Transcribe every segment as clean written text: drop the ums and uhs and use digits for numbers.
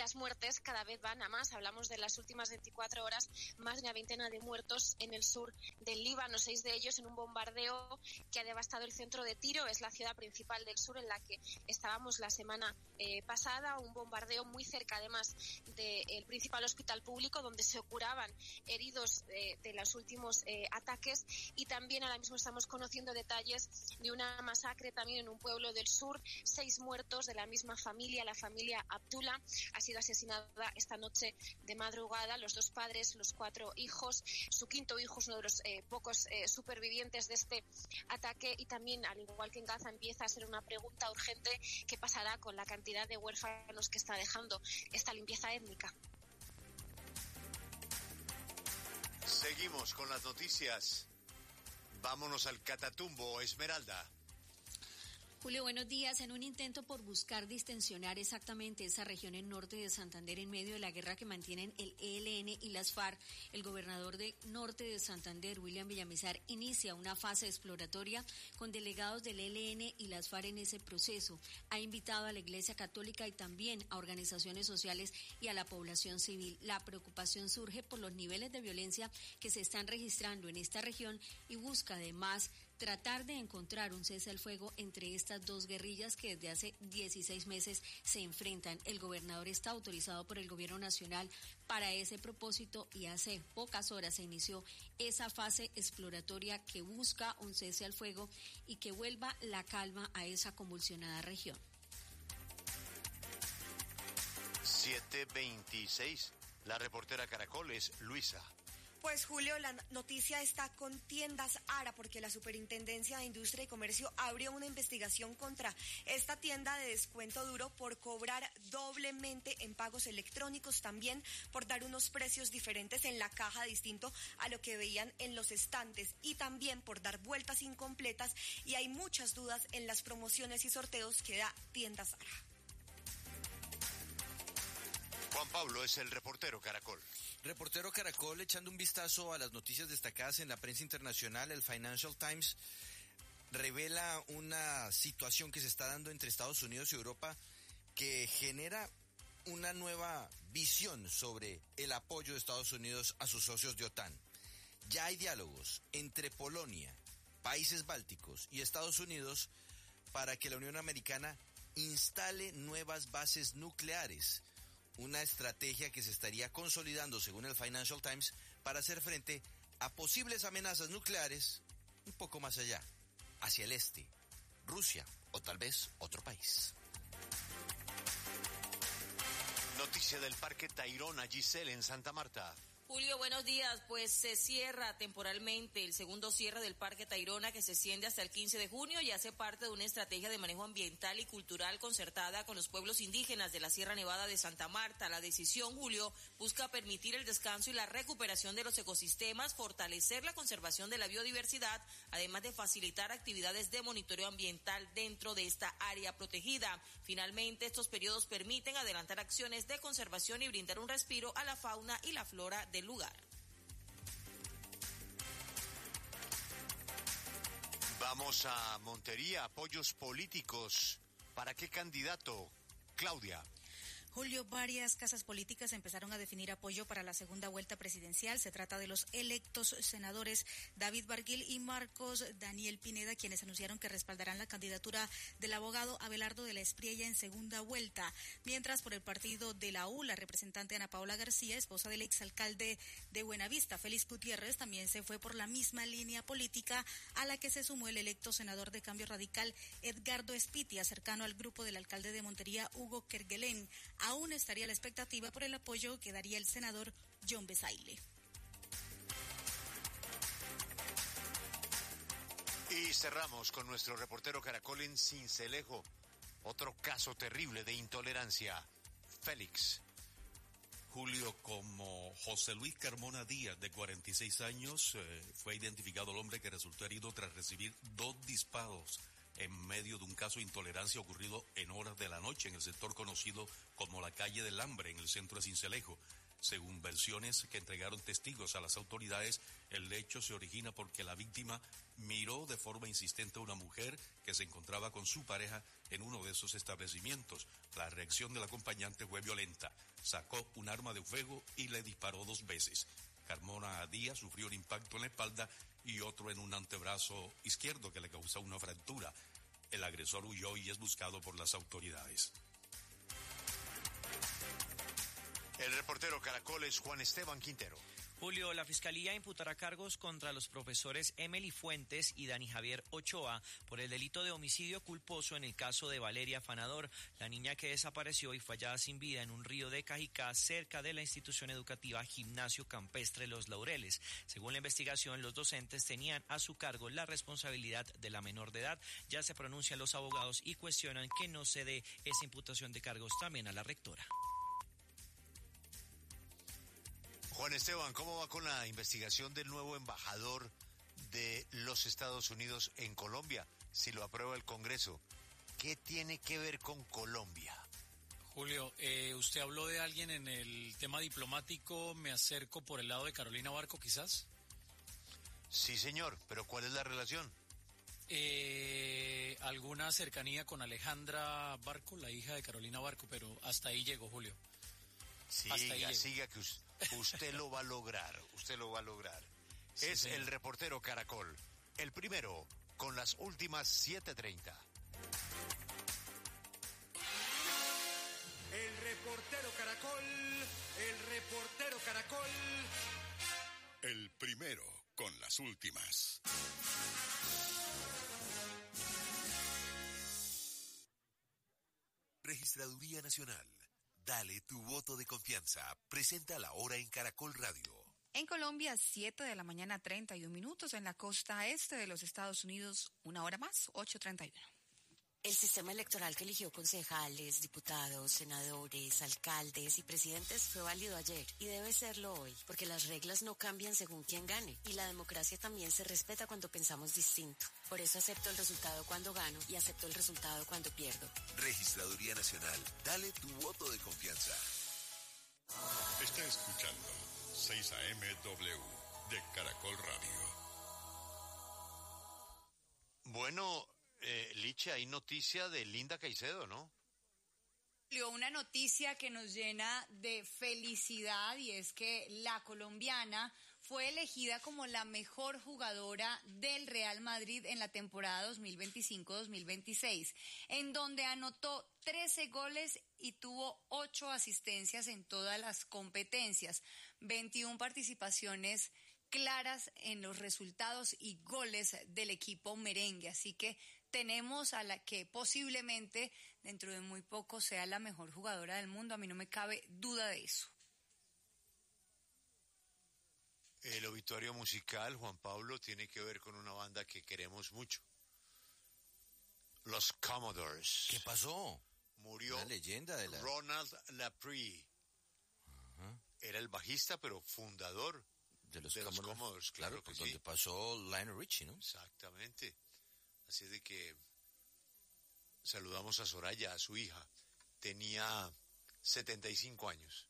las muertes cada vez van a más. Hablamos de las últimas 24 horas, más de una veintena de muertos en el sur del Líbano, 6 de ellos en un bombardeo que ha devastado el centro de Tiro, es la ciudad principal del sur en la que estábamos la semana pasada, un bombardeo muy cerca además del principal hospital público donde se curaban heridos de los últimos ataques, y también ahora mismo estamos conociendo detalles de una masacre también en un pueblo del sur, 6 muertos de la misma familia, la familia Abdullah ha sido asesinada esta noche de madrugada, los 2 padres, los 4 hijos, su quinto hijo es uno de los pocos supervivientes de este ataque, y también, al igual que en Gaza, empieza a ser una pregunta urgente: ¿qué pasará con la cantidad de huérfanos que está dejando esta limpieza étnica? Seguimos con las noticias. Vámonos al Catatumbo, Esmeralda. Julio, buenos días. En un intento por buscar distensionar exactamente esa región en norte de Santander en medio de la guerra que mantienen el ELN y las FARC, el gobernador de norte de Santander, William Villamizar, inicia una fase exploratoria con delegados del ELN y las FARC en ese proceso. Ha invitado a la Iglesia Católica y también a organizaciones sociales y a la población civil. La preocupación surge por los niveles de violencia que se están registrando en esta región y busca además tratar de encontrar un cese al fuego entre estas dos guerrillas que desde hace 16 meses se enfrentan. El gobernador está autorizado por el gobierno nacional para ese propósito y hace pocas horas se inició esa fase exploratoria que busca un cese al fuego y que vuelva la calma a esa convulsionada región. 7:26. La reportera Caracol es Luisa. Pues Julio, la noticia está con Tiendas Ara porque la Superintendencia de Industria y Comercio abrió una investigación contra esta tienda de descuento duro por cobrar doblemente en pagos electrónicos, también por dar unos precios diferentes en la caja distinto a lo que veían en los estantes y también por dar vueltas incompletas, y hay muchas dudas en las promociones y sorteos que da Tiendas Ara. Juan Pablo es el reportero Caracol. Reportero Caracol, echando un vistazo a las noticias destacadas en la prensa internacional, el Financial Times revela una situación que se está dando entre Estados Unidos y Europa que genera una nueva visión sobre el apoyo de Estados Unidos a sus socios de OTAN. Ya hay diálogos entre Polonia, países bálticos y Estados Unidos para que la Unión Americana instale nuevas bases nucleares. Una estrategia que se estaría consolidando, según el Financial Times, para hacer frente a posibles amenazas nucleares un poco más allá, hacia el este, Rusia o tal vez otro país. Noticia del Parque Tayrona, Giselle, en Santa Marta. Julio, buenos días. Pues se cierra temporalmente el segundo cierre del Parque Tayrona, que se extiende hasta el 15 de junio y hace parte de una estrategia de manejo ambiental y cultural concertada con los pueblos indígenas de la Sierra Nevada de Santa Marta. La decisión, Julio, busca permitir el descanso y la recuperación de los ecosistemas, fortalecer la conservación de la biodiversidad, además de facilitar actividades de monitoreo ambiental dentro de esta área protegida. Finalmente, estos periodos permiten adelantar acciones de conservación y brindar un respiro a la fauna y la flora del lugar. Vamos a Montería, apoyos políticos. ¿Para qué candidato? Claudia. Julio, varias casas políticas empezaron a definir apoyo para la segunda vuelta presidencial. Se trata de los electos senadores David Barguil y Marcos Daniel Pineda, quienes anunciaron que respaldarán la candidatura del abogado Abelardo de la Espriella en segunda vuelta. Mientras, por el partido de la U, la representante Ana Paula García, esposa del exalcalde de Buenavista, Félix Gutiérrez, también se fue por la misma línea política a la que se sumó el electo senador de Cambio Radical, Edgardo Espitia, cercano al grupo del alcalde de Montería, Hugo Kerguelén. Aún estaría la expectativa por el apoyo que daría el senador John Besaile. Y cerramos con nuestro reportero Caracol en Sincelejo. Otro caso terrible de intolerancia. Félix. Julio, como José Luis Carmona Díaz, de 46 años, fue identificado el hombre que resultó herido tras recibir 2 disparos en medio de un caso de intolerancia ocurrido en horas de la noche en el sector conocido como la calle del Hambre, en el centro de Sincelejo. Según versiones que entregaron testigos a las autoridades, el hecho se origina porque la víctima miró de forma insistente a una mujer que se encontraba con su pareja en uno de esos establecimientos. La reacción del acompañante fue violenta. Sacó un arma de fuego y le disparó 2 veces. Carmona Díaz sufrió un impacto en la espalda y otro en un antebrazo izquierdo que le causó una fractura. El agresor huyó y es buscado por las autoridades. El reportero Caracol es Juan Esteban Quintero. Julio, la Fiscalía imputará cargos contra los profesores Emily Fuentes y Dani Javier Ochoa por el delito de homicidio culposo en el caso de Valeria Fanador, la niña que desapareció y fue hallada sin vida en un río de Cajicá cerca de la institución educativa Gimnasio Campestre Los Laureles. Según la investigación, los docentes tenían a su cargo la responsabilidad de la menor de edad. Ya se pronuncian los abogados y cuestionan que no se dé esa imputación de cargos también a la rectora. Juan Esteban, ¿cómo va con la investigación del nuevo embajador de los Estados Unidos en Colombia? Si lo aprueba el Congreso, ¿qué tiene que ver con Colombia? Julio, usted habló de alguien en el tema diplomático, me acerco por el lado de Carolina Barco, quizás. Sí, señor, pero ¿cuál es la relación? Alguna cercanía con Alejandra Barco, la hija de Carolina Barco, pero hasta ahí llegó, Julio. Siga, que usted lo va a lograr, Sí, es señor. El reportero Caracol, el primero con las últimas 7:30. El reportero Caracol. El primero con las últimas. Registraduría Nacional. Dale tu voto de confianza. Presenta la hora en Caracol Radio. En Colombia, 7:31 en la costa este de los Estados Unidos, 1 hora más, 8:31. El sistema electoral que eligió concejales, diputados, senadores, alcaldes y presidentes fue válido ayer y debe serlo hoy, porque las reglas no cambian según quién gane y la democracia también se respeta cuando pensamos distinto. Por eso acepto el resultado cuando gano y acepto el resultado cuando pierdo. Registraduría Nacional, dale tu voto de confianza. Está escuchando 6 AM/W de Caracol Radio. Bueno, Licha, hay noticia de Linda Caicedo, ¿no? Una noticia que nos llena de felicidad y es que la colombiana fue elegida como la mejor jugadora del Real Madrid en la temporada 2025-2026, en donde anotó 13 goles y tuvo 8 asistencias en todas las competencias, 21 participaciones claras en los resultados y goles del equipo merengue, así que tenemos a la que posiblemente dentro de muy poco sea la mejor jugadora del mundo, a mí no me cabe duda de eso. El obituario musical, Juan Pablo, tiene que ver con una banda que queremos mucho. Los Commodores. ¿Qué pasó? Murió una leyenda de la... Ronald Laprie. Era el bajista, pero fundador de los Commodores. Claro, pues donde pasó Lionel Richie, ¿no? Exactamente. Así es de que saludamos a Soraya, a su hija. Tenía 75 años.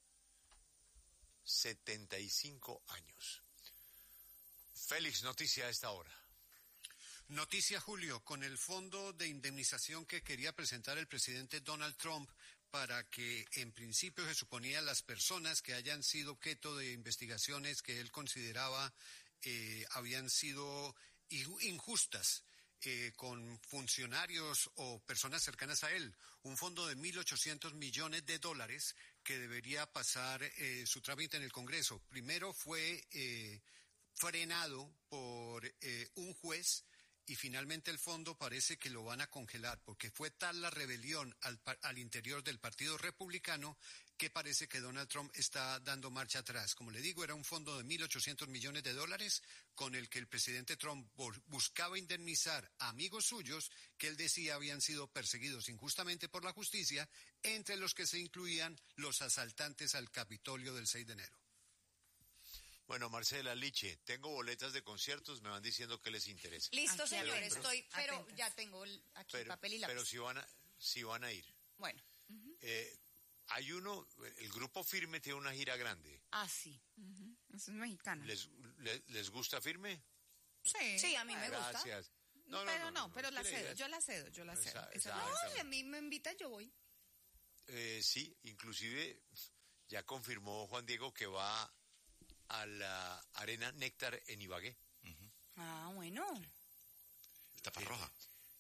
75 años. Félix, noticia a esta hora. Noticia, Julio, con el fondo de indemnización que quería presentar el presidente Donald Trump para que en principio se suponía las personas que hayan sido objeto de investigaciones que él consideraba habían sido injustas con funcionarios o personas cercanas a él, un fondo de $1.800 millones que debería pasar su trámite en el Congreso. Primero fue frenado por un juez y finalmente el fondo parece que lo van a congelar porque fue tal la rebelión al interior del Partido Republicano que parece que Donald Trump está dando marcha atrás. Como le digo, era un fondo de $1.800 millones con el que el presidente Trump buscaba indemnizar a amigos suyos que él decía habían sido perseguidos injustamente por la justicia, entre los que se incluían los asaltantes al Capitolio del 6 de enero. Bueno, Marcela, Liche, tengo boletas de conciertos, me van diciendo que les interesa. Listo, señor, pero ya tengo aquí el papel y lápiz. Pero si van a ir. Bueno. hay uno, el Grupo Firme tiene una gira grande. Ah, sí. Eso es mexicano. ¿Les gusta Firme? Sí. Sí, a mí me gusta. Gracias. Pero la cedo, yo la cedo. No, a mí me invita, yo voy. Sí, inclusive ya confirmó Juan Diego que va a la Arena Néctar en Ibagué. Ah, bueno. Taparroja.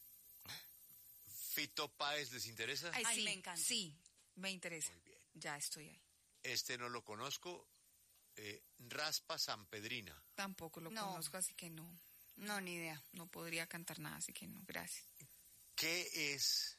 ¿Fito Páez les interesa? Ay, sí, me encanta. Sí, me interesa. Muy bien. Ya estoy ahí. Este no lo conozco. Raspa Sanpedrina. Tampoco lo conozco, así que no. No, ni idea. No podría cantar nada, así que no, gracias. ¿Qué es?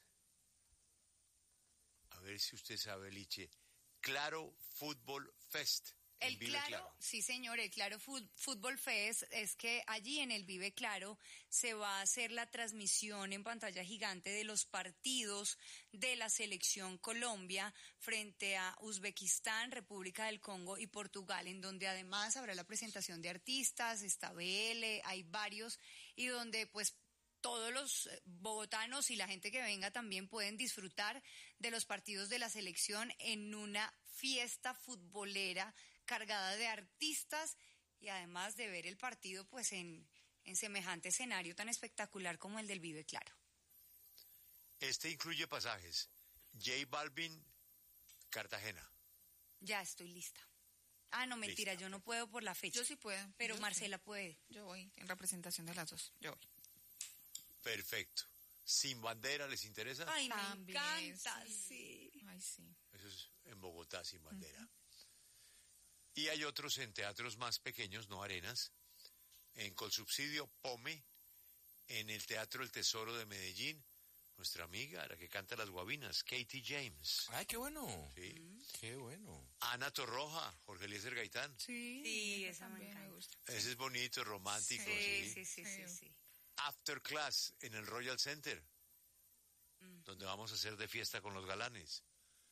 A ver si usted sabe, Liche. Claro Fútbol Fest. El Claro, sí señor, el Claro Fútbol Fest es que allí en el Vive Claro se va a hacer la transmisión en pantalla gigante de los partidos de la selección Colombia frente a Uzbekistán, República del Congo y Portugal, en donde además habrá la presentación de artistas, está BL, hay varios, y donde pues todos los bogotanos y la gente que venga también pueden disfrutar de los partidos de la selección en una fiesta futbolera cargada de artistas y además de ver el partido pues en semejante escenario tan espectacular como el del Vive Claro. Este incluye pasajes. J Balvin, Cartagena. Ya estoy lista. Ah, no, mentira, yo no puedo por la fecha. Yo sí puedo. Pero Marcela puede. Yo voy en representación de las dos. Yo voy. Perfecto. ¿Sin bandera les interesa? Ay, me También, encanta, sí. Ay, sí. Eso es en Bogotá, sin bandera. Y hay otros en teatros más pequeños, no arenas, en Colsubsidio Pome, en el Teatro El Tesoro de Medellín, nuestra amiga, la que canta las guabinas, Katie James. Ay, qué bueno. Sí. Qué bueno. Ana Torroja, Jorge Eliezer Gaitán. Sí, esa me gusta. Ese es bonito, romántico, Sí. After Class en el Royal Center, donde vamos a hacer de fiesta con los galanes.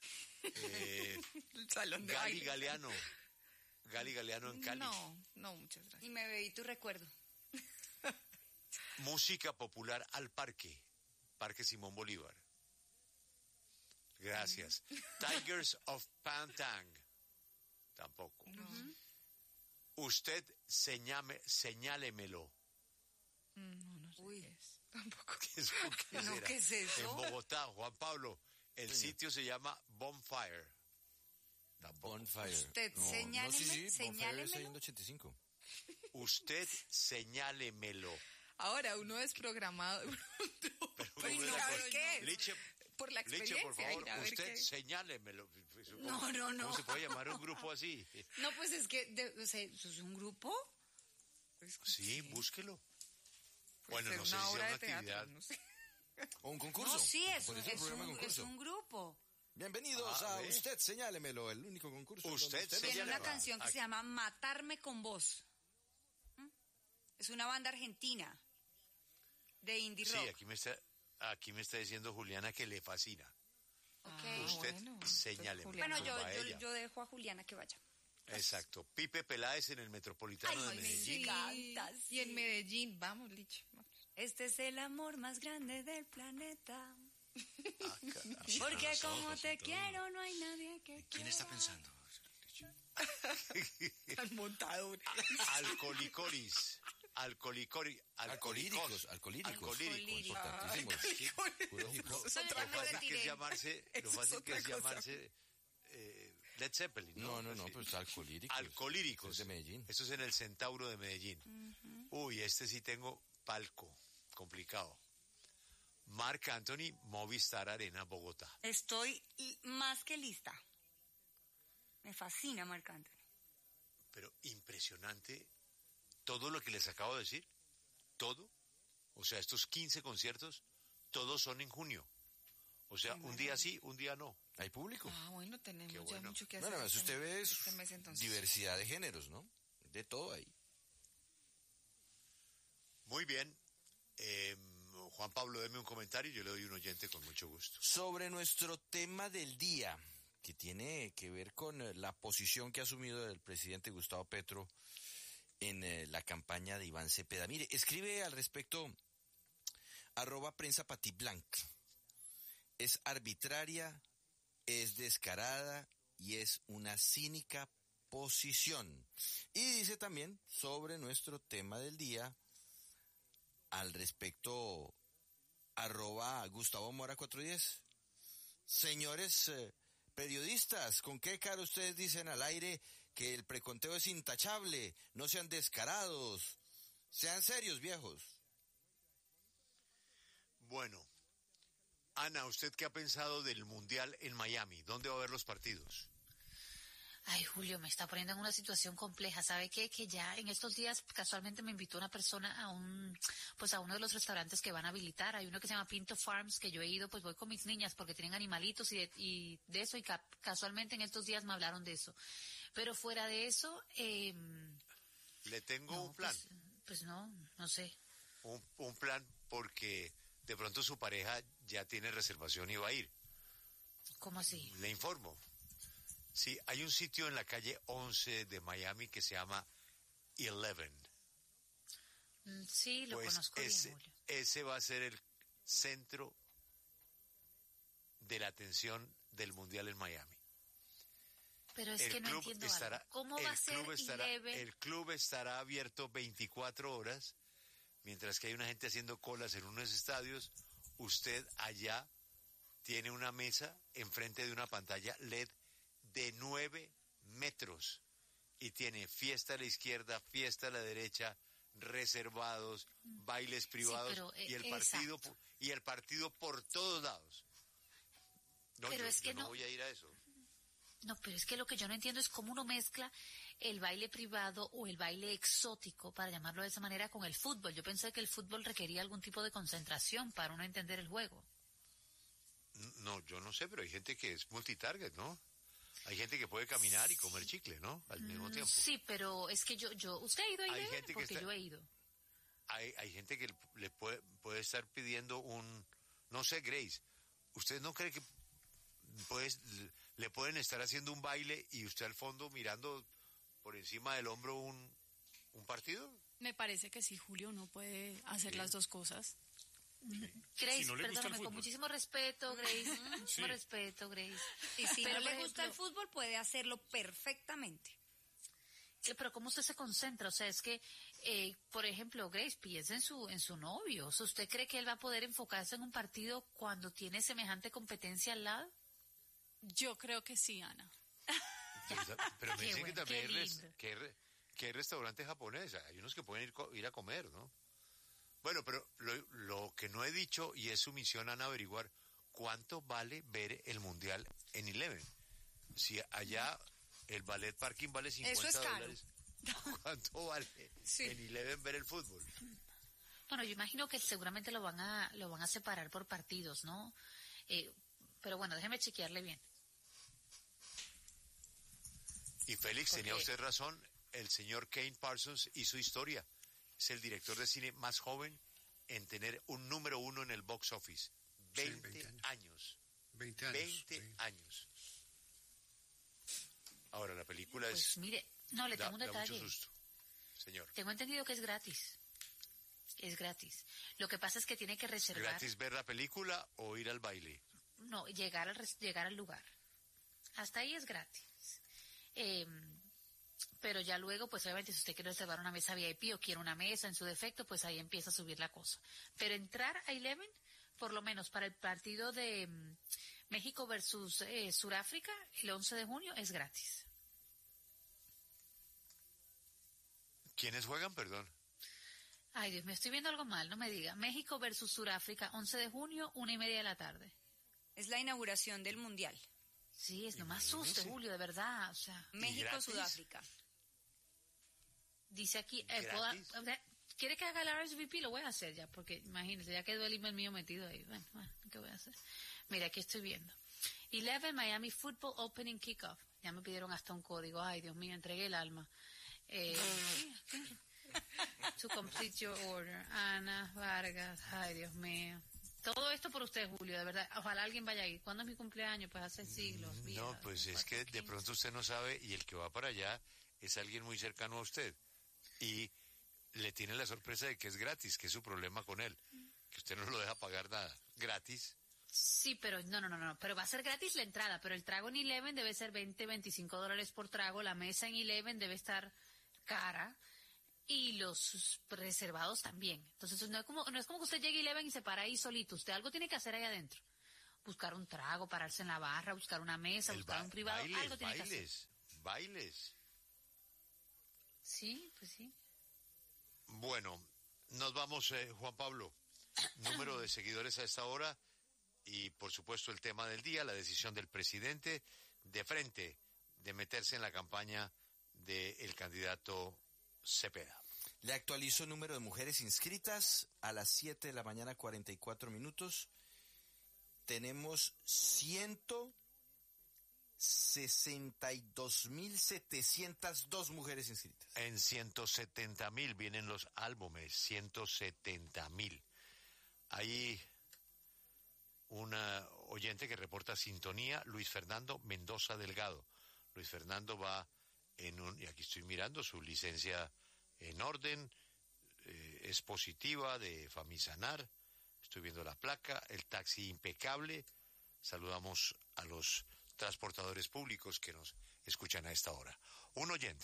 El salón de Gali baile. Galeano. Gali Galeano en Cali. No, muchas gracias. Y me bebí tu recuerdo. Música popular al Parque Simón Bolívar. Gracias. Tigers of Pantang. Tampoco. Usted señálemelo. No sé qué es. Tampoco. ¿Qué será? ¿Qué es eso? En Bogotá, Juan Pablo. El sitio se llama Bonfire. Tampoco. Bonfire. Usted señálemelo. Bonfire es ahí en 85. Usted señálemelo. Ahora, uno es programado. Pero, ¿qué es? Liche, Por la experiencia. por favor, ir a ver usted qué. señálemelo. No. ¿Cómo se puede llamar un grupo así? No, pues es que, ¿eso es un grupo? Sí, búsquelo. Puede Bueno, ser no sé una si sea obra una de teatro, actividad. no sé. O un concurso. No, sí, es concurso. un grupo. Bienvenidos a Usted Señálemelo, el único concurso. Usted Tiene señálemelo. una canción que se llama Matarme con Vos. Es una banda argentina de indie rock. Sí, aquí me está diciendo Juliana que le fascina. Okay. Usted bueno, señálemelo. Bueno, Pues va ella. yo dejo a Juliana que vaya. Exacto. Pipe Peláez en el Metropolitano de Medellín. encanta. Y en Medellín, vamos, Lich. Vamos. Este es el amor más grande del planeta. Caramba. Porque como te quiero, no hay nadie que ¿Quién está pensando? Al montador. Alcolícoris. Alcolíricos. Importantísimos. Eso ya me Lo retiré. fácil que es llamarse Led Zeppelin. No, Sí. pero está Alcolíricos. Alcolíricos. Es de Medellín. Eso es en el Centauro de Medellín. Uy, este sí tengo palco. Complicado. Marc Anthony, Movistar Arena, Bogotá. Estoy más que lista. Me fascina Marc Anthony. Pero impresionante todo lo que les acabo de decir. Todo. O sea, estos 15 conciertos, todos son en junio. O sea, un día sí, un día no. ¿Hay público? Ah, bueno, tenemos Qué ya bueno. mucho que hacer. Bueno, si usted ve este mes, entonces. diversidad de géneros, ¿no? De todo ahí. Muy bien. Juan Pablo, deme un comentario y yo le doy un oyente con mucho gusto. Sobre nuestro tema del día, que tiene que ver con la posición que ha asumido el presidente Gustavo Petro en la campaña de Iván Cepeda. Mire, escribe al respecto @prensapatiblanc. Es arbitraria es descarada y es una cínica posición. Y dice también sobre nuestro tema del día, al respecto, @Gustavo Mora 410. Señores periodistas, ¿con qué cara ustedes dicen al aire que el preconteo es intachable? No sean descarados, sean serios, viejos. Bueno, Ana, ¿usted qué ha pensado del Mundial en Miami? ¿Dónde va a haber los partidos? Ay, Julio, me está poniendo en una situación compleja. ¿Sabe qué? Que ya en estos días casualmente me invitó una persona a uno de los restaurantes que van a habilitar. Hay uno que se llama Pinto Farms, que yo he ido, pues voy con mis niñas porque tienen animalitos y de eso, y casualmente en estos días me hablaron de eso. Pero fuera de eso, le tengo un plan. Pues no sé. Un plan porque de pronto su pareja ya tiene reservación y va a ir. ¿Cómo así? Le informo. Sí, hay un sitio en la calle 11 de Miami que se llama Eleven. Sí, lo conozco bien, Julio. Ese va a ser el centro de la atención del Mundial en Miami. Pero es que no entiendo algo. ¿Cómo va a ser Eleven? El club estará abierto 24 horas, mientras que hay una gente haciendo colas en unos estadios. Usted allá tiene una mesa enfrente de una pantalla LED de 9 metros y tiene fiesta a la izquierda, fiesta a la derecha, reservados, bailes privados, sí, pero, y el partido por todos lados. No, pero yo no voy a ir a eso. No, pero es que lo que yo no entiendo es cómo uno mezcla el baile privado o el baile exótico, para llamarlo de esa manera, con el fútbol. Yo pensé que el fútbol requería algún tipo de concentración para uno entender el juego. No, yo no sé, pero hay gente que es multitarget, ¿no? Hay gente que puede caminar y comer chicle, ¿no? Al mismo tiempo. Sí, pero es que ¿usted ha ido ahí? Porque yo he ido. Hay gente que le puede estar pidiendo no sé, Grace, ¿usted no cree que le pueden estar haciendo un baile y usted al fondo mirando por encima del hombro un partido? Me parece que sí, Julio, uno puede hacer las dos cosas. Grace, perdóname, con muchísimo respeto, Grace. Muchísimo respeto, Grace. Y si no le gusta el fútbol, puede hacerlo perfectamente. Pero ¿cómo usted se concentra? O sea, es que, por ejemplo, Grace, piensa en su novio. O sea, ¿usted cree que él va a poder enfocarse en un partido cuando tiene semejante competencia al lado? Yo creo que sí, Ana. Pero me dicen que también hay restaurantes japoneses. Hay unos que pueden ir a comer, ¿no? Bueno, pero lo que no he dicho, y es su misión, Ana, averiguar cuánto vale ver el Mundial en Eleven. Si allá el ballet parking vale $50. Eso es caro. ¿Cuánto vale en Eleven ver el fútbol? Bueno, yo imagino que seguramente lo van a separar por partidos, ¿no? Pero bueno, déjeme chequearle bien. Y Félix, tenía usted razón, el señor Kane Parsons hizo historia. Es el director de cine más joven en tener un número 1 en el box office. 20 años. 20 años. 20 años. Ahora, la película pues mire, no, le tengo un detalle. Da mucho susto, señor. Tengo entendido que es gratis. Es gratis. Lo que pasa es que tiene que reservar. ¿Gratis ver la película o ir al baile? No, llegar al lugar. Hasta ahí es gratis. Pero ya luego, pues obviamente si usted quiere reservar una mesa VIP o quiere una mesa en su defecto, pues ahí empieza a subir la cosa. Pero entrar a Eleven, por lo menos para el partido de México versus Suráfrica, el 11 de junio, es gratis. ¿Quiénes juegan, perdón? Ay, Dios, me estoy viendo algo mal, no me diga. México versus Suráfrica, 11 de junio, 1:30 de la tarde. Es la inauguración del Mundial. Sí, es lo más susto, Julio, de verdad. O sea, México-Sudáfrica. Dice aquí, ¿quiere que haga el RSVP? Lo voy a hacer ya, porque imagínese, ya quedó el email mío metido ahí. Bueno, ¿qué voy a hacer? Mira, aquí estoy viendo. 11 Miami Football Opening Kickoff. Ya me pidieron hasta un código. Ay, Dios mío, entregué el alma. To complete your order. Ana Vargas. Ay, Dios mío. Todo esto por usted, Julio, de verdad. Ojalá alguien vaya a ir. ¿Cuándo es mi cumpleaños? Pues hace siglos. No, pues es que de pronto usted no sabe y el que va para allá es alguien muy cercano a usted. Y le tiene la sorpresa de que es gratis, que es su problema con él. Que usted no lo deja pagar nada. Gratis. Sí, pero no, pero va a ser gratis la entrada, pero el trago en Eleven debe ser $20-25 por trago, la mesa en Eleven debe estar cara y los reservados también. Entonces no es como que usted llegue a Eleven y se para ahí solito, usted algo tiene que hacer ahí adentro. Buscar un trago, pararse en la barra, buscar una mesa, buscar un privado, algo tiene que hacer. Bailes. Sí, pues sí. Bueno, nos vamos, Juan Pablo. Número de seguidores a esta hora y, por supuesto, el tema del día, la decisión del presidente de frente de meterse en la campaña del candidato Cepeda. Le actualizo el número de mujeres inscritas a las 7 de la mañana, 44 minutos. Tenemos 162.702 mujeres inscritas. En 170.000 vienen los álbumes, 170.000. Hay una oyente que reporta sintonía, Luis Fernando Mendoza Delgado. Luis Fernando va y aquí estoy mirando su licencia en orden, es positiva de Famisanar. Estoy viendo la placa, el taxi impecable. Saludamos a los transportadores públicos que nos escuchan a esta hora. Un oyente.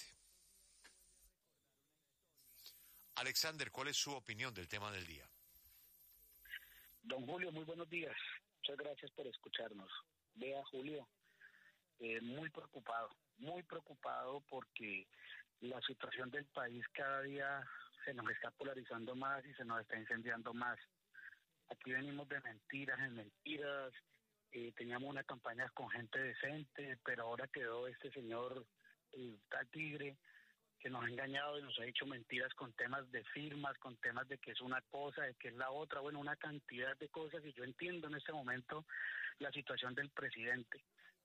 Alexander, ¿cuál es su opinión del tema del día? Don Julio, muy buenos días. Muchas gracias por escucharnos. Vea, Julio, muy preocupado porque la situación del país cada día se nos está polarizando más y se nos está incendiando más. Aquí venimos de mentiras en mentiras, teníamos una campaña con gente decente, pero ahora quedó este señor, tal tigre, que nos ha engañado y nos ha dicho mentiras con temas de firmas, con temas de que es una cosa, de que es la otra, bueno, una cantidad de cosas, y yo entiendo en este momento la situación del presidente.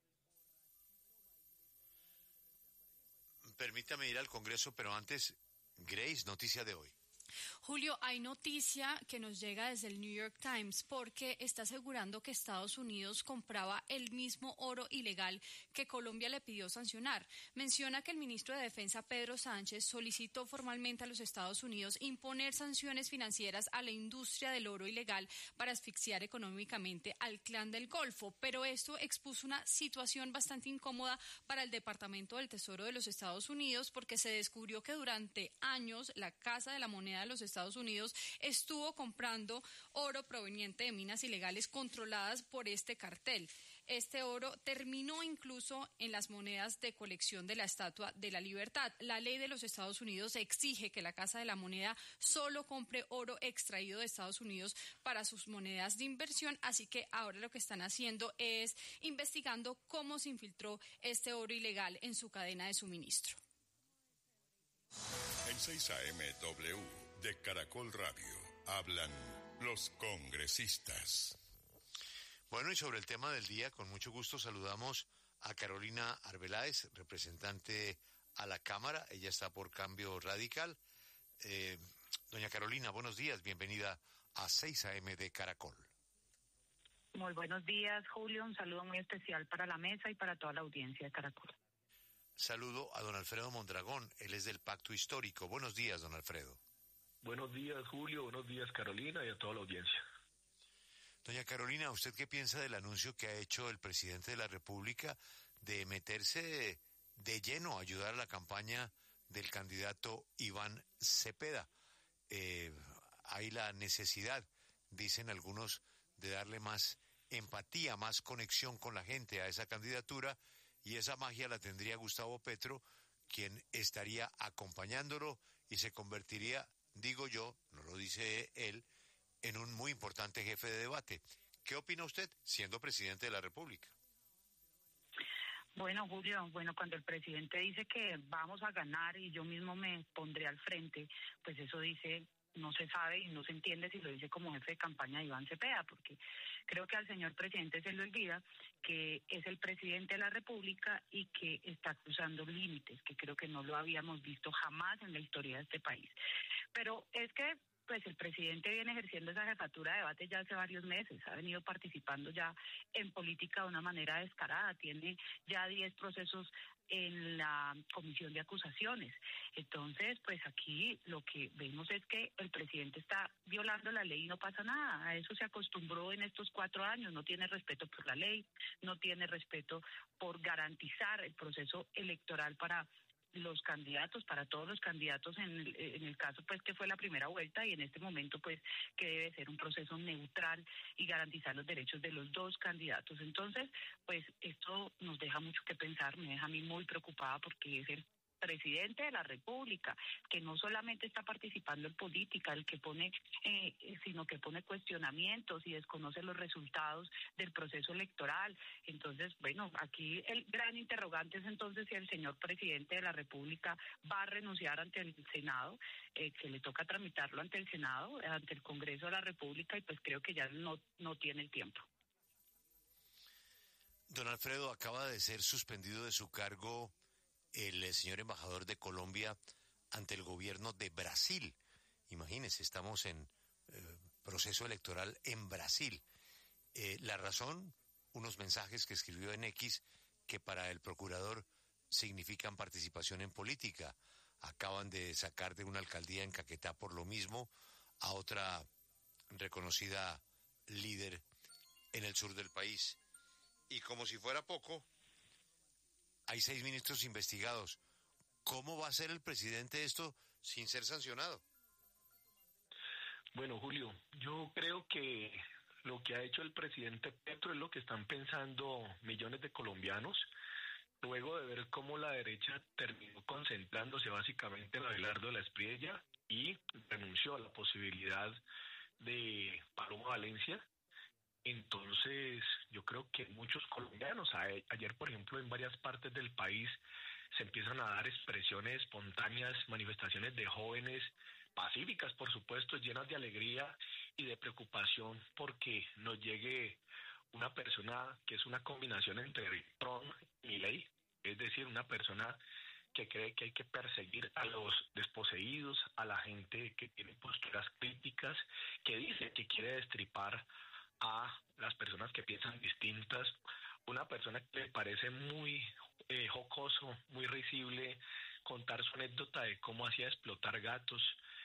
Permítame ir al Congreso, pero antes, Grace, noticia de hoy. Julio, hay noticia que nos llega desde el New York Times porque está asegurando que Estados Unidos compraba el mismo oro ilegal que Colombia le pidió sancionar. Menciona que el ministro de Defensa, Pedro Sánchez, solicitó formalmente a los Estados Unidos imponer sanciones financieras a la industria del oro ilegal para asfixiar económicamente al Clan del Golfo. Pero esto expuso una situación bastante incómoda para el Departamento del Tesoro de los Estados Unidos porque se descubrió que durante años la Casa de la Moneda de los Estados Unidos estuvo comprando oro proveniente de minas ilegales controladas por este cartel. Este oro terminó incluso en las monedas de colección de la Estatua de la Libertad. La ley de los Estados Unidos exige que la Casa de la Moneda solo compre oro extraído de Estados Unidos para sus monedas de inversión, así que ahora lo que están haciendo es investigando cómo se infiltró este oro ilegal en su cadena de suministro. En 6 AM de Caracol Radio hablan los congresistas. Bueno, y sobre el tema del día, con mucho gusto saludamos a Carolina Arbeláez, representante a la Cámara. Ella está por Cambio Radical. Doña Carolina, buenos días, bienvenida a 6 AM de Caracol. Muy buenos días, Julio. Un saludo muy especial para la mesa y para toda la audiencia de Caracol. Saludo a don Alfredo Mondragón, él es del Pacto Histórico. Buenos días, don Alfredo. Buenos días, Julio. Buenos días, Carolina, y a toda la audiencia. Doña Carolina, ¿usted qué piensa del anuncio que ha hecho el presidente de la República de meterse de lleno a ayudar a la campaña del candidato Iván Cepeda? Hay la necesidad, dicen algunos, de darle más empatía, más conexión con la gente a esa candidatura, y esa magia la tendría Gustavo Petro, quien estaría acompañándolo y se convertiría, digo yo, no lo dice él, en un muy importante jefe de debate. ¿Qué opina usted, siendo presidente de la República? Bueno, Julio, cuando el presidente dice que vamos a ganar y yo mismo me pondré al frente, pues eso dice, no se sabe y no se entiende si lo dice como jefe de campaña de Iván Cepeda, porque creo que al señor presidente se le olvida que es el presidente de la República y que está cruzando límites, que creo que no lo habíamos visto jamás en la historia de este país. Pero es que pues el presidente viene ejerciendo esa jefatura de debate ya hace varios meses, ha venido participando ya en política de una manera descarada, tiene ya 10 procesos en la comisión de acusaciones. Entonces, pues aquí lo que vemos es que el presidente está violando la ley y no pasa nada. A eso se acostumbró en estos 4 años, no tiene respeto por la ley, no tiene respeto por garantizar el proceso electoral para los candidatos, para todos los candidatos en el caso pues que fue la primera vuelta y en este momento pues que debe ser un proceso neutral y garantizar los derechos de los dos candidatos. Entonces, pues esto nos deja mucho que pensar, me deja a mí muy preocupada porque es el presidente de la República, que no solamente está participando en política, el que pone, sino que pone cuestionamientos y desconoce los resultados del proceso electoral. Entonces, bueno, aquí el gran interrogante es entonces si el señor presidente de la República va a renunciar ante el Senado, que le toca tramitarlo ante el Senado, ante el Congreso de la República, y pues creo que ya no tiene el tiempo. Don Alfredo, acaba de ser suspendido de su cargo el señor embajador de Colombia ante el gobierno de Brasil. Imagínense, estamos en proceso electoral en Brasil. La razón, unos mensajes que escribió en X que para el procurador significan participación en política. Acaban de sacar de una alcaldía en Caquetá por lo mismo a otra reconocida líder en el sur del país. Y como si fuera poco, hay 6 ministros investigados. ¿Cómo va a ser el presidente esto sin ser sancionado? Bueno, Julio, yo creo que lo que ha hecho el presidente Petro es lo que están pensando millones de colombianos, luego de ver cómo la derecha terminó concentrándose básicamente en Abelardo de la Espriella y renunció a la posibilidad de Paloma Valencia. Entonces, yo creo que muchos colombianos, ayer por ejemplo en varias partes del país se empiezan a dar expresiones espontáneas, manifestaciones de jóvenes pacíficas, por supuesto, llenas de alegría y de preocupación porque nos llegue una persona que es una combinación entre Trump y Milei, es decir, una persona que cree que hay que perseguir a los desposeídos, a la gente que tiene posturas críticas, que dice que quiere destripar a las personas que piensan distintas, una persona que le parece muy jocoso, muy risible contar su anécdota de cómo hacía explotar gatos,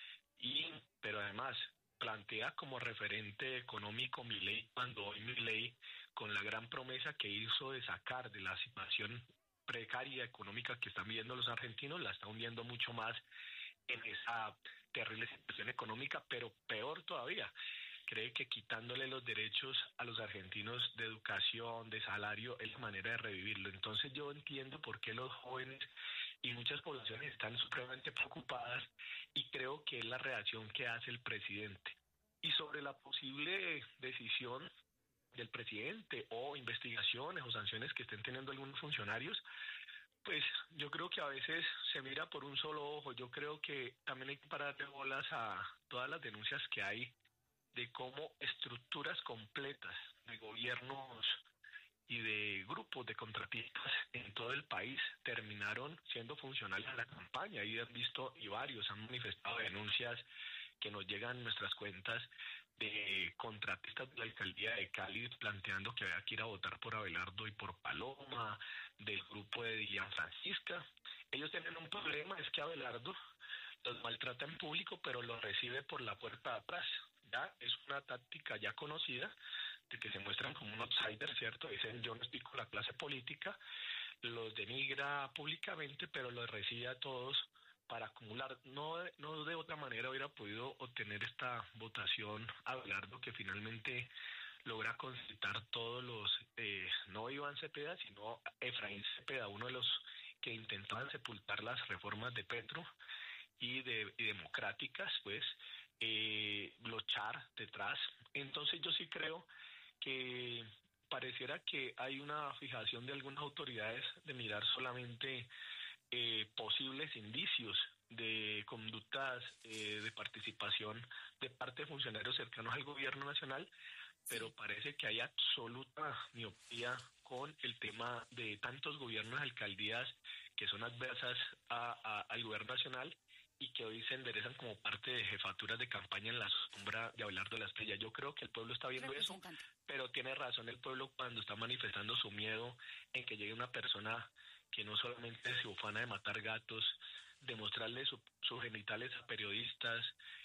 pero además plantea como referente económico Milei, cuando hoy Milei, con la gran promesa que hizo de sacar de la situación precaria económica que están viviendo los argentinos, la está hundiendo mucho más en esa terrible situación económica, pero peor todavía, cree que quitándole los derechos a los argentinos de educación, de salario, es la manera de revivirlo. Entonces yo entiendo por qué los jóvenes y muchas poblaciones están supremamente preocupadas y creo que es la reacción que hace el presidente. Y sobre la posible decisión del presidente o investigaciones o sanciones que estén teniendo algunos funcionarios, pues yo creo que a veces se mira por un solo ojo. Yo creo que también hay que pararle bolas a todas las denuncias que hay de cómo estructuras completas de gobiernos y de grupos de contratistas en todo el país terminaron siendo funcionales a la campaña. Y han visto, y varios han manifestado denuncias que nos llegan en nuestras cuentas de contratistas de la alcaldía de Cali planteando que había que ir a votar por Abelardo y por Paloma, del grupo de Dilian Francisca. Ellos tienen un problema, es que Abelardo los maltrata en público, pero los recibe por la puerta de atrás. Ya es una táctica ya conocida de que se muestran como un outsider, ¿cierto? Dicen, yo no estoy con la clase política, los denigra públicamente, pero los recibe a todos para acumular. No de otra manera hubiera podido obtener esta votación Abelardo, que finalmente logra conciliar todos los, no Iván Cepeda, sino Efraín Cepeda, uno de los que intentaban sepultar las reformas de Petro y democráticas, pues, los char detrás. Entonces yo sí creo que pareciera que hay una fijación de algunas autoridades de mirar solamente posibles indicios de conductas de participación de parte de funcionarios cercanos al gobierno nacional, pero parece que hay absoluta miopía con el tema de tantos gobiernos, alcaldías que son adversas al gobierno nacional y que hoy se enderezan como parte de jefaturas de campaña en la sombra de Abelardo de la Espriella. Yo creo que el pueblo está viendo eso, pero tiene razón el pueblo cuando está manifestando su miedo en que llegue una persona que no solamente se ufana de matar gatos, de mostrarle sus genitales a periodistas,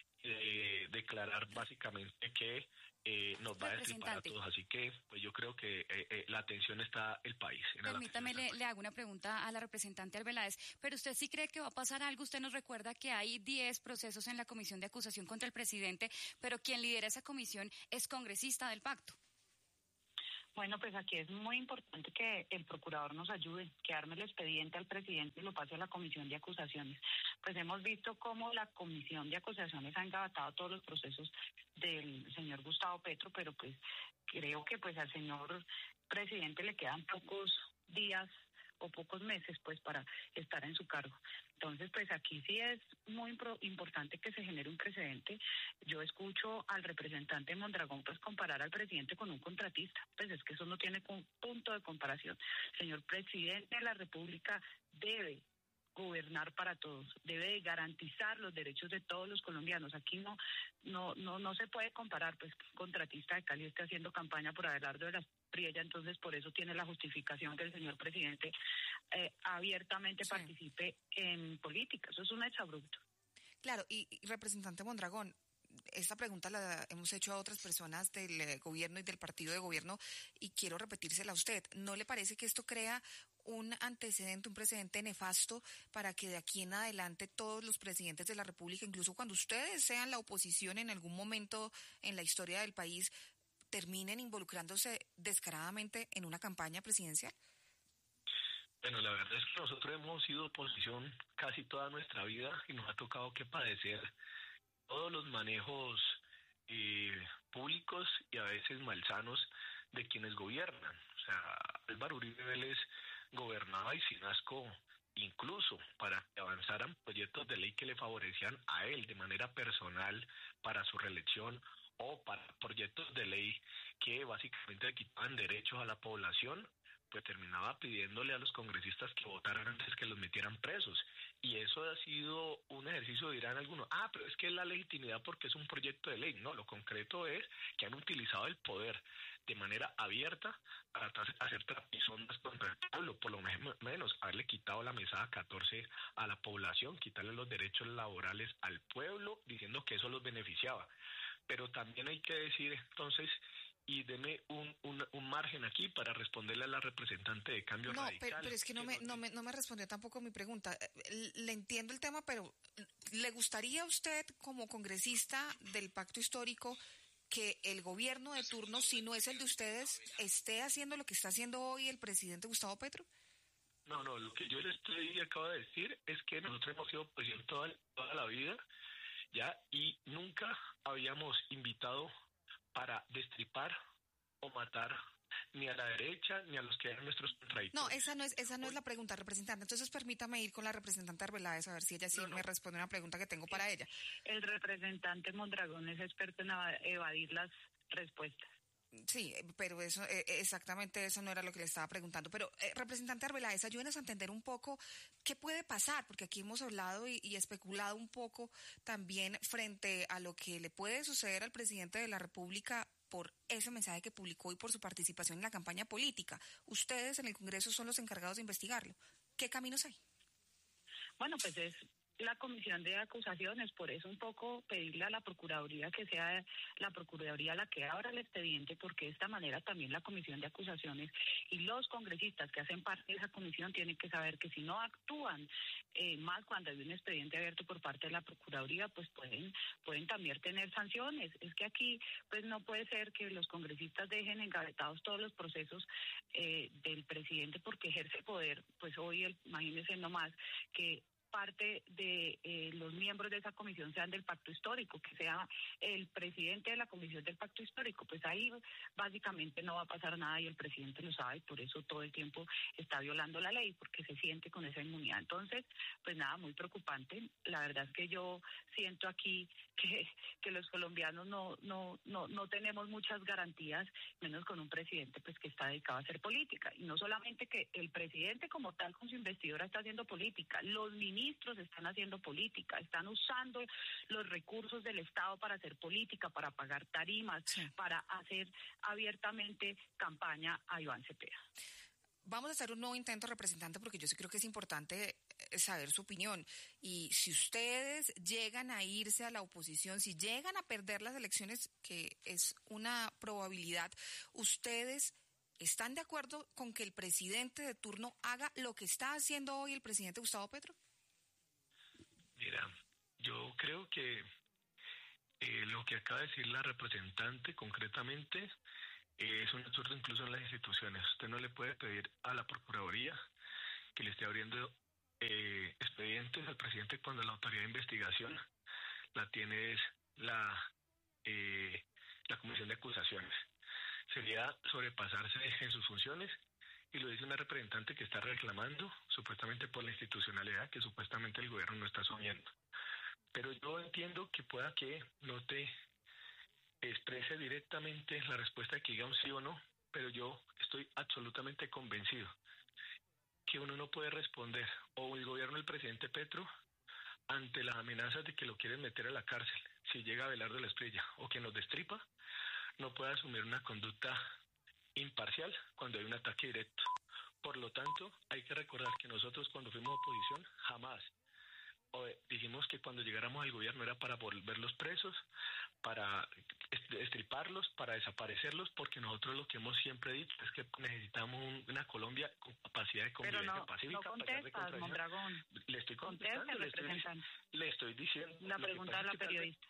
declarar básicamente que nos va a destripar a todos. Así que pues yo creo que la atención está el país. Permítame, le hago una pregunta a la representante Arbeláez, pero ¿usted sí cree que va a pasar algo? Usted nos recuerda que hay 10 procesos en la comisión de acusación contra el presidente, pero quien lidera esa comisión es congresista del pacto. Bueno, pues aquí es muy importante que el procurador nos ayude, que arme el expediente al presidente y lo pase a la comisión de acusaciones. Pues hemos visto cómo la comisión de acusaciones ha engavetado todos los procesos del señor Gustavo Petro, pero pues creo que pues al señor presidente le quedan pocos días o pocos meses pues para estar en su cargo. Entonces pues aquí sí es muy importante que se genere un precedente. Yo escucho al representante Mondragón pues comparar al presidente con un contratista, pues es que eso no tiene punto de comparación. Señor presidente de la República debe gobernar para todos, debe garantizar los derechos de todos los colombianos. Aquí no se puede comparar, pues un contratista de Cali está haciendo campaña por Abelardo de la Espriella, entonces por eso tiene la justificación que el señor presidente abiertamente participe en política. Eso es un exabrupto. Claro, y representante Mondragón, esta pregunta la hemos hecho a otras personas del gobierno y del partido de gobierno y quiero repetírsela a usted. ¿No le parece que esto crea un antecedente, un precedente nefasto para que de aquí en adelante todos los presidentes de la República, incluso cuando ustedes sean la oposición en algún momento en la historia del país, terminen involucrándose descaradamente en una campaña presidencial? Bueno, la verdad es que nosotros hemos sido oposición casi toda nuestra vida y nos ha tocado que padecer todos los manejos públicos y a veces malsanos de quienes gobiernan. O sea, Álvaro Uribe Vélez gobernaba y sin asco incluso para que avanzaran proyectos de ley que le favorecían a él de manera personal para su reelección o para proyectos de ley que básicamente le quitaban derechos a la población, pues terminaba pidiéndole a los congresistas que votaran antes que los metieran presos. Y eso ha sido un ejercicio, dirán algunos, pero es que es la legitimidad porque es un proyecto de ley. No, lo concreto es que han utilizado el poder de manera abierta para hacer trapisondas contra el pueblo, por lo menos haberle quitado la mesada 14 a la población, quitarle los derechos laborales al pueblo, diciendo que eso los beneficiaba. Pero también hay que decir, entonces, y deme un margen aquí para responderle a la representante de Cambio Radical. Pero es que no me respondió tampoco mi pregunta. Le entiendo el tema, pero ¿le gustaría a usted, como congresista del Pacto Histórico, que el gobierno de turno, si no es el de ustedes, esté haciendo lo que está haciendo hoy el presidente Gustavo Petro? No, lo que yo le acabo de decir es que nosotros hemos sido oposición toda la vida, ya, y nunca habíamos invitado para destripar o matar ni a la derecha ni a los que eran nuestros contradictores. No, esa no es la pregunta, representante. Entonces permítame ir con la representante Arbeláez a ver si ella me responde una pregunta que tengo para ella. El representante Mondragón es experto en evadir las respuestas. Sí, pero eso exactamente eso no era lo que le estaba preguntando. Pero, representante Arbeláez, ayúdenos a entender un poco qué puede pasar, porque aquí hemos hablado y especulado un poco también frente a lo que le puede suceder al presidente de la República por ese mensaje que publicó y por su participación en la campaña política. Ustedes en el Congreso son los encargados de investigarlo. ¿Qué caminos hay? Bueno, pues es la comisión de acusaciones, por eso un poco pedirle a la Procuraduría que sea la Procuraduría la que abra el expediente, porque de esta manera también la comisión de acusaciones y los congresistas que hacen parte de esa comisión tienen que saber que si no actúan más cuando hay un expediente abierto por parte de la Procuraduría, pues pueden también tener sanciones. Es que aquí pues no puede ser que los congresistas dejen engavetados todos los procesos del presidente porque ejerce poder. Pues hoy imagínense nomás que parte de los miembros de esa comisión sean del Pacto Histórico, que sea el presidente de la comisión del Pacto Histórico, pues ahí básicamente no va a pasar nada y el presidente lo sabe, y por eso todo el tiempo está violando la ley, porque se siente con esa inmunidad. Entonces, pues nada, muy preocupante. La verdad es que yo siento aquí que los colombianos no tenemos muchas garantías, menos con un presidente pues que está dedicado a hacer política. Y no solamente que el presidente como tal con su investidura está haciendo política, los ministros ministros están haciendo política, están usando los recursos del Estado para hacer política, para pagar tarimas, para hacer abiertamente campaña a Iván Cepeda. Vamos a hacer un nuevo intento, representante, porque yo sí creo que es importante saber su opinión. Y si ustedes llegan a irse a la oposición, si llegan a perder las elecciones, que es una probabilidad, ¿ustedes están de acuerdo con que el presidente de turno haga lo que está haciendo hoy el presidente Gustavo Petro? Mira, yo creo que lo que acaba de decir la representante concretamente es un absurdo incluso en las instituciones. Usted no le puede pedir a la Procuraduría que le esté abriendo expedientes al presidente cuando la autoridad de investigación la tiene la Comisión de Acusaciones. Sería sobrepasarse en sus funciones, y lo dice una representante que está reclamando supuestamente por la institucionalidad que supuestamente el gobierno no está asumiendo. Pero yo entiendo que pueda que no te exprese directamente la respuesta de que diga un sí o no, pero yo estoy absolutamente convencido que uno no puede responder, o el gobierno del presidente Petro, ante las amenazas de que lo quieren meter a la cárcel si llega Abelardo de la Espriella, o que nos destripa, no puede asumir una conducta imparcial cuando hay un ataque directo. Por lo tanto, hay que recordar que nosotros cuando fuimos oposición jamás dijimos que cuando llegáramos al gobierno era para volverlos presos, para destriparlos, para desaparecerlos, porque nosotros lo que hemos siempre dicho es que necesitamos una Colombia con capacidad de convivencia pacífica. No contestas, Mondragón. Le estoy contestando, le estoy diciendo. La pregunta de la periodista.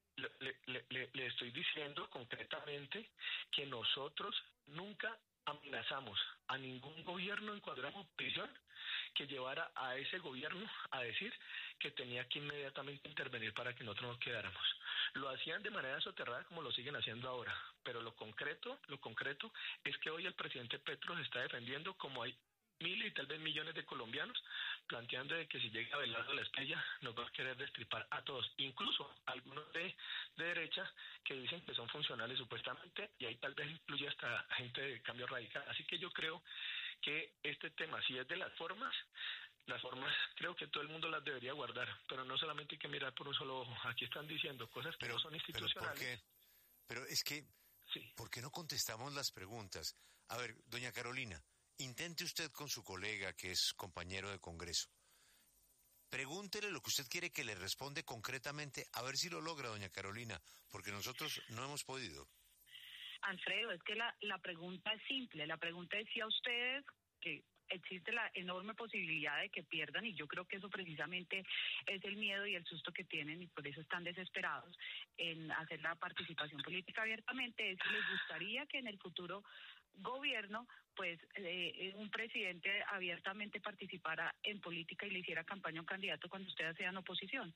Le estoy diciendo concretamente que nosotros nunca amenazamos a ningún gobierno cuando éramos oposición que llevara a ese gobierno a decir que tenía que inmediatamente intervenir para que nosotros nos quedáramos. Lo hacían de manera soterrada como lo siguen haciendo ahora, pero lo concreto es que hoy el presidente Petro se está defendiendo como hay miles y tal vez millones de colombianos planteando de que si llega Abelardo de la Espriella nos va a querer destripar a todos, incluso algunos de derecha que dicen que son funcionales supuestamente, y ahí tal vez incluye hasta gente de Cambio Radical. Así que yo creo que este tema, si es de las formas creo que todo el mundo las debería guardar, pero no solamente hay que mirar por un solo ojo. Aquí están diciendo cosas que no son institucionales. Pero es que, ¿por qué no contestamos las preguntas? A ver, doña Carolina, intente usted con su colega, que es compañero de Congreso. Pregúntele lo que usted quiere que le responde concretamente, a ver si lo logra, doña Carolina, porque nosotros no hemos podido. Alfredo, es que la pregunta es simple. La pregunta es si a ustedes, que existe la enorme posibilidad de que pierdan, y yo creo que eso precisamente es el miedo y el susto que tienen, y por eso están desesperados en hacer la participación política abiertamente, es si les gustaría que en el futuro gobierno, pues un presidente abiertamente participara en política y le hiciera campaña a un candidato cuando ustedes sean oposición.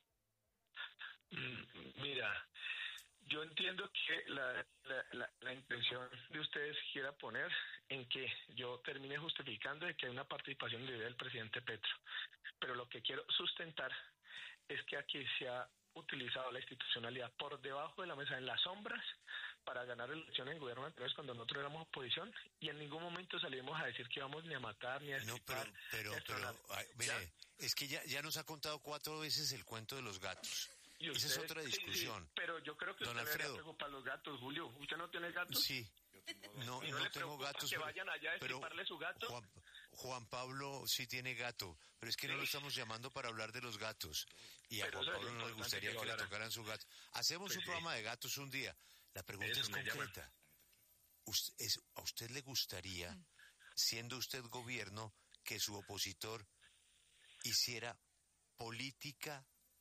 Mira, yo entiendo que la intención de ustedes quiera poner en que yo termine justificando de que hay una participación indebida del presidente Petro, pero lo que quiero sustentar es que aquí se ha utilizado la institucionalidad por debajo de la mesa, en las sombras, para ganar elecciones en gobierno anteriores cuando nosotros éramos oposición, y en ningún momento salimos a decir que íbamos ni a matar ni a destripar. Pero mire, es que ya nos ha contado 4 veces el cuento de los gatos. Y esa es otra discusión. Sí, pero yo creo que Don usted Alfredo, debería preocupar los gatos, Julio. ¿Usted no tiene gatos? Sí. No tengo gatos. Que vayan allá a destriparle su gato. Juan Pablo sí tiene gato, pero es que no lo estamos llamando para hablar de los gatos. Y a Juan Pablo no le gustaría que le tocaran su gato. Hacemos un programa de gatos un día. La pregunta es concreta. ¿A usted le gustaría, siendo usted gobierno, que su opositor hiciera política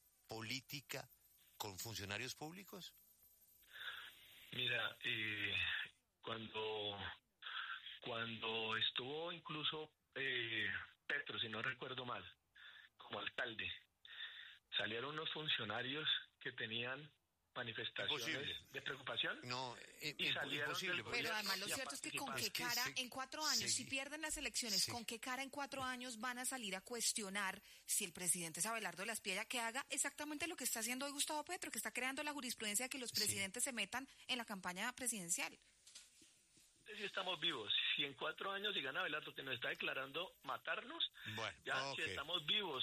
con funcionarios públicos? Mira, cuando estuvo incluso Petro, si no recuerdo mal, como alcalde, salieron unos funcionarios que tenían manifestaciones de preocupación. No, y salieron imposible. Pero además lo cierto es que con qué cara en 4 años, si pierden las elecciones, con qué cara en 4 años van a salir a cuestionar si el presidente es Abelardo de la Espriella, que haga exactamente lo que está haciendo hoy Gustavo Petro, que está creando la jurisprudencia de que los presidentes se metan en la campaña presidencial. Si estamos vivos, si en 4 años si gana Abelardo, que nos está declarando matarnos, si estamos vivos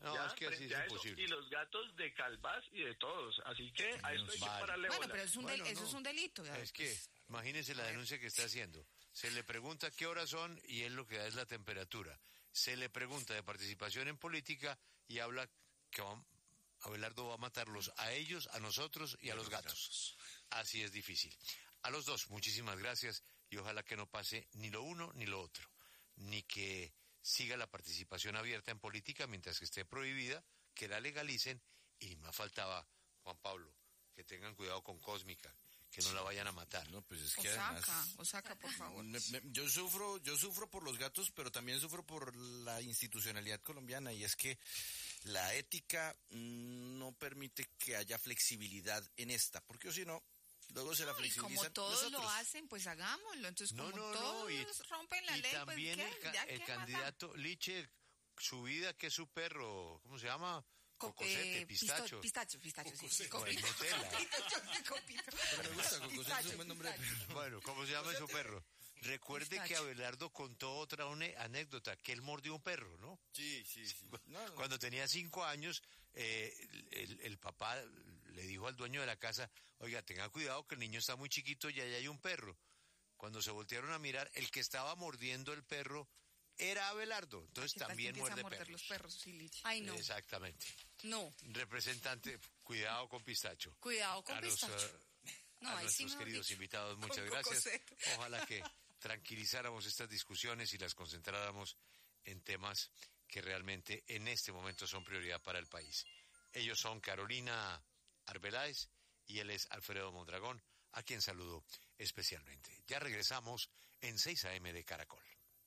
No, ya, es que así es imposible. Y los gatos de Calvás y de todos. Así que a esto hay que pararle bola. Bueno, pero eso es un delito. Es que, imagínense la denuncia que está haciendo. Se le pregunta qué horas son y él lo que da es la temperatura. Se le pregunta de participación en política y habla que Abelardo va a matarlos a ellos, a nosotros y a los gatos. Así es difícil. A los dos, muchísimas gracias y ojalá que no pase ni lo uno ni lo otro. Ni que siga la participación abierta en política mientras que esté prohibida, que la legalicen y más faltaba, Juan Pablo, que tengan cuidado con Cósmica, que no la vayan a matar. No, pues es que además, Osaka, por favor. Yo sufro por los gatos, pero también sufro por la institucionalidad colombiana, y es que la ética no permite que haya flexibilidad en esta, porque si no, luego se la flexibilizan. Y como todos nosotros lo hacen, pues hagámoslo. Entonces, todos rompen la ley, también pues el candidato Liche, su vida, que es su perro, ¿cómo se llama? Cocosete, pistacho. Pistacho, sí. Bueno, Copito. Pero me gusta, Cocosete es un buen nombre de perro. Bueno, ¿cómo se llama su perro? Recuerde que Abelardo contó otra anécdota, que él mordió un perro, ¿no? Sí. Cuando tenía 5 años, el papá le dijo al dueño de la casa, oiga, tenga cuidado que el niño está muy chiquito y allá hay un perro. Cuando se voltearon a mirar, el que estaba mordiendo el perro era Abelardo, entonces también muerde perros. Los perros, sí, Liche. Ay, no. Exactamente. No. Representante, cuidado con Pistacho. Cuidado con Pistacho. A nuestros queridos invitados, muchas gracias. Ojalá que tranquilizáramos estas discusiones y las concentráramos en temas que realmente en este momento son prioridad para el país. Ellos son Carolina Arbeláez y él es Alfredo Mondragón, a quien saludo especialmente. Ya regresamos en 6 AM de Caracol.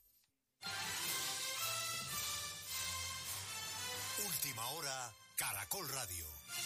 Última hora, Caracol Radio.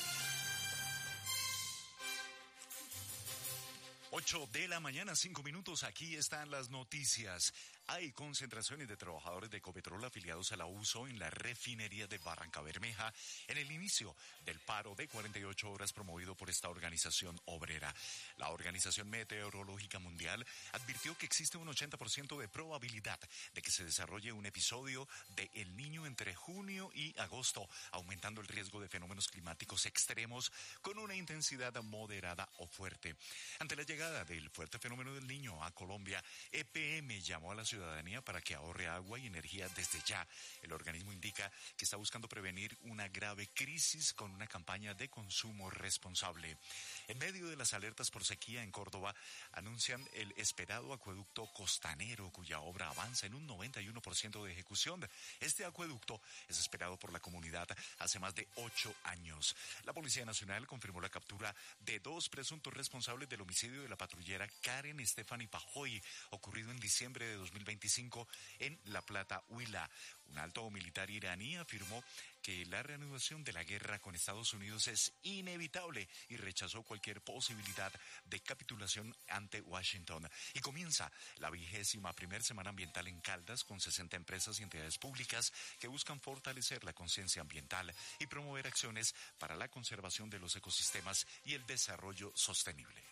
8 de la mañana, 5 minutos, aquí están las noticias. Hay concentraciones de trabajadores de Ecopetrol afiliados a la USO en la refinería de Barrancabermeja en el inicio del paro de 48 horas promovido por esta organización obrera. La Organización Meteorológica Mundial advirtió que existe un 80% de probabilidad de que se desarrolle un episodio de El Niño entre junio y agosto, aumentando el riesgo de fenómenos climáticos extremos con una intensidad moderada o fuerte. Ante la llegada del fuerte fenómeno del Niño a Colombia, EPM llamó a la ciudadanía para que ahorre agua y energía desde ya. El organismo indica que está buscando prevenir una grave crisis con una campaña de consumo responsable. En medio de las alertas por sequía en Córdoba, anuncian el esperado acueducto costanero, cuya obra avanza en un 91% de ejecución. Este acueducto es esperado por la comunidad hace más de 8 años. La Policía Nacional confirmó la captura de 2 presuntos responsables del homicidio de la patrullera Karen Stephanie Pajoy, ocurrido en diciembre de 2025 en La Plata, Huila. Un alto militar iraní afirmó que la reanudación de la guerra con Estados Unidos es inevitable y rechazó cualquier posibilidad de capitulación ante Washington. Y comienza la 21ª Semana Ambiental en Caldas con 60 empresas y entidades públicas que buscan fortalecer la conciencia ambiental y promover acciones para la conservación de los ecosistemas y el desarrollo sostenible.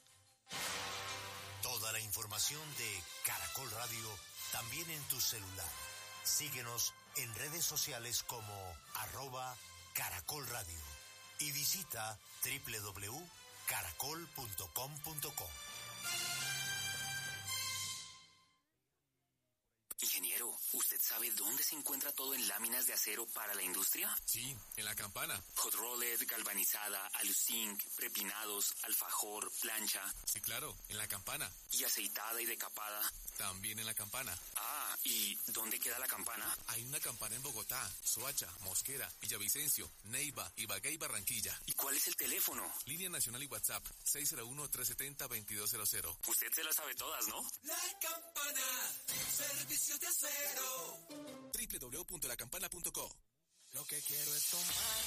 Toda la información de Caracol Radio también en tu celular. Síguenos en redes sociales como @Caracol Radio y visita www.caracol.com.co. Ingeniero, ¿usted sabe dónde se encuentra todo en láminas de acero para la industria? Sí, en la Campana. Hot roller, galvanizada, aluzinc, prepinados, alfajor, plancha. Sí, claro, en la Campana. ¿Y aceitada y decapada? También en la Campana. Ah, ¿y dónde queda la Campana? Hay una Campana en Bogotá, Soacha, Mosquera, Villavicencio, Neiva, Ibagué y Barranquilla. ¿Y cuál es el teléfono? Línea nacional y WhatsApp, 601-370-2200. Usted se las sabe todas, ¿no? La Campana, servicio de acero. www.lacampana.co. Lo que quiero es tomar.